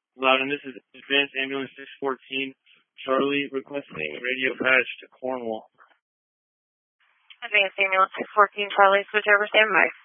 Loudon, this is Advanced Ambulance 614, Charlie, requesting radio patch to Cornwall. Advanced Ambulance 614, Charlie, switch over, standby.